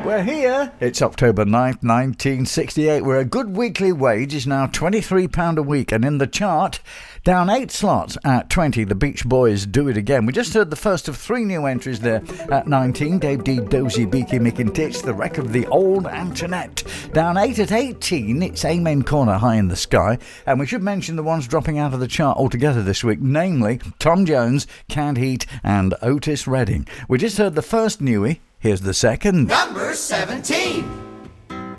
We're here. It's October 9th, 1968, where a good weekly wage is now £23 a week. And in the chart, down 8 slots at 20, the Beach Boys Do It Again. We just heard the first of 3 new entries there at 19. Dave D, Dozy, Beaky, Mick and Titch, the wreck of the old Antoinette. Down 8 at 18, it's Amen Corner, High in the Sky. And we should mention the ones dropping out of the chart altogether this week, namely Tom Jones, Canned Heat and Otis Redding. We just heard the first newie. Here's the second. Number 17.